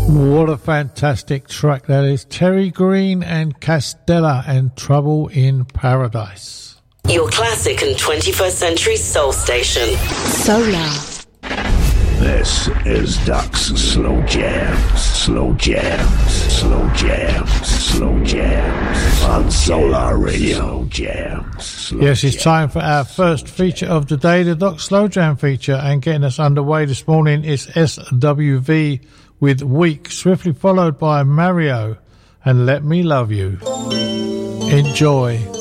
What a fantastic track that is. Terry Green and Castella and Trouble in Paradise. Your classic and 21st century soul station. Solar. This is Duck's Slow Jams. Slow Jams. Slow Jams. Slow Jams. On Solar Radio. Slow Jams. Yes, it's time for our first feature of the day, the Doc Slow Jam feature. And getting us underway this morning is SWV with Weak, swiftly followed by Mario and Let Me Love You. Enjoy.